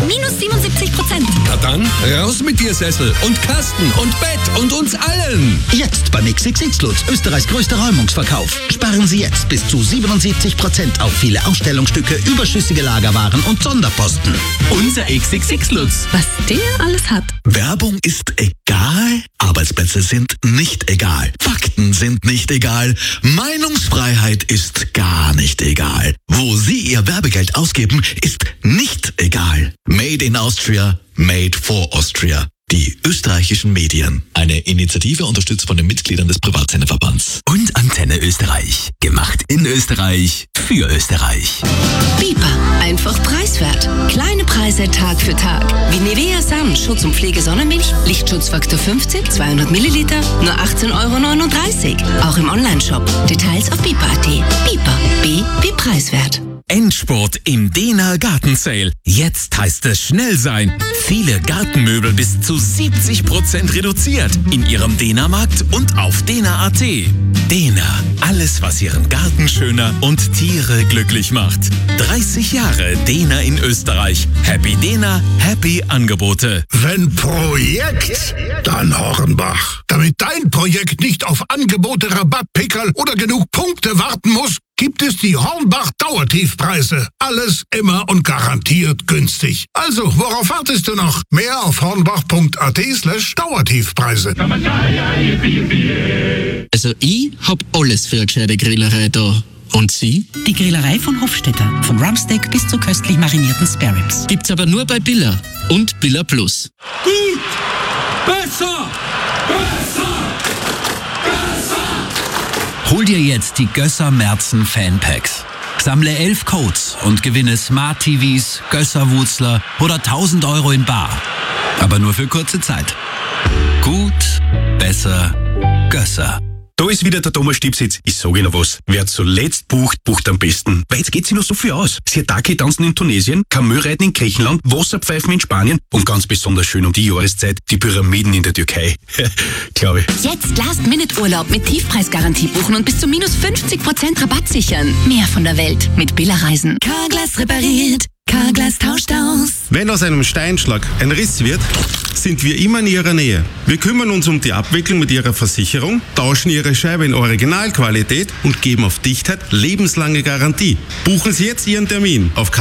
minus 77%. Na dann, raus mit dir, Sessel und Kasten und Bett und uns allen. Jetzt beim XXX Lutz, Österreichs größter Räumungsverkauf. Sparen Sie jetzt bis zu 77% auf viele Ausstellungsstücke, überschüssige Lagerwaren und Sonderposten. Unser XXX Lutz. Was der alles hat. Werbung ist egal, Arbeitsplätze sind nicht egal, Fakten sind nicht egal, Meinungsfreiheit ist gar nicht egal. Wo Sie Ihr Werbegeld ausgeben, ist nicht egal. Made in Austria, made for Austria. Die österreichischen Medien. Eine Initiative unterstützt von den Mitgliedern des Privatsenderverbands. Und Antenne Österreich. Gemacht in Österreich für Österreich. Biber, einfach preiswert. Kleine Preise Tag für Tag. Wie Nivea Sun, Schutz- und Pflege-Sonnenmilch, Lichtschutzfaktor 50, 200 Milliliter, nur 18,39 €. Auch im Onlineshop. Details auf biber.at. Biber, B wie preiswert. Endspurt im Dena Gartensale. Jetzt heißt es schnell sein. Viele Gartenmöbel bis zu 70% reduziert in Ihrem Dena-Markt und auf dena.at. Dena, alles was Ihren Garten schöner und Tiere glücklich macht. 30 Jahre Dena in Österreich. Happy Dena, happy Angebote. Wenn Projekt, dann Hornbach. Damit dein Projekt nicht auf Angebote, Rabattpickerl oder genug Punkte warten muss, gibt es die Hornbach Dauertiefpreise. Alles immer und garantiert günstig. Also, worauf wartest du noch? Mehr auf hornbach.at/Dauertiefpreise. Also ich hab alles für eine gescheite Grillerei da. Und Sie? Die Grillerei von Hofstetter. Von Rumpsteak bis zu köstlich marinierten Spareribs. Gibt's aber nur bei Billa und Billa Plus. Gut! Besser! Besser! Hol dir jetzt die Gösser Merzen Fanpacks. Sammle 11 Codes und gewinne Smart TVs, Gösser Wutzler oder 1.000 € in bar. Aber nur für kurze Zeit. Gut, besser, Gösser. Da ist wieder der Thomas Stipsitz. Ich sage Ihnen was. Wer zuletzt bucht, bucht am besten. Weil jetzt geht sich noch so viel aus. Sirtaki tanzen in Tunesien, Kamelreiten in Griechenland, Wasserpfeifen in Spanien und ganz besonders schön um die Jahreszeit die Pyramiden in der Türkei. Glaube ich. Jetzt Last-Minute-Urlaub mit Tiefpreisgarantie buchen und bis zu minus 50% Rabatt sichern. Mehr von der Welt mit Billa Reisen. Carglass repariert. Carglass tauscht aus. Wenn aus einem Steinschlag ein Riss wird, sind wir immer in Ihrer Nähe. Wir kümmern uns um die Abwicklung mit Ihrer Versicherung, tauschen Ihre Scheibe in Originalqualität und geben auf Dichtheit lebenslange Garantie. Buchen Sie jetzt Ihren Termin auf